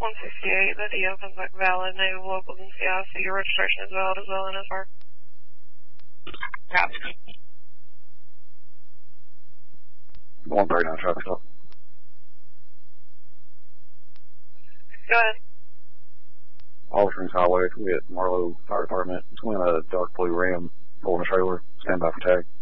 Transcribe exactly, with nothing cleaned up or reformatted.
one sixty-eight, the D O comes back valid, native locals in C I, so your registration is valid as well, N S R. Copy. one thirty-nine traffic stop. Go ahead. Olive Springs Highway with Marlow Fire Department. Between a dark blue Ram pulling a trailer. Stand by for tag.